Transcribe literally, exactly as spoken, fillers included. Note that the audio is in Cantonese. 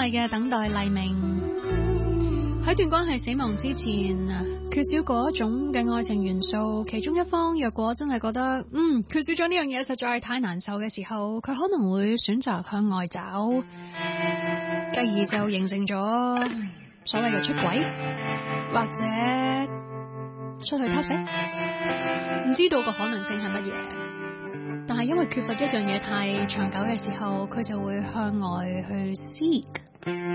慧嘅等待黎明。喺段關係死亡之前，缺少嗰種嘅愛情元素，其中一方若果真係覺得嗯缺少咗呢樣嘢實在係太難受嘅時候，佢可能會選擇向外找，繼而就形成咗所謂嘅出軌，或者出去偷食，唔知道個可能性係乜嘢。但係因為缺乏一樣嘢太長久嘅時候，佢就會向外去 seek。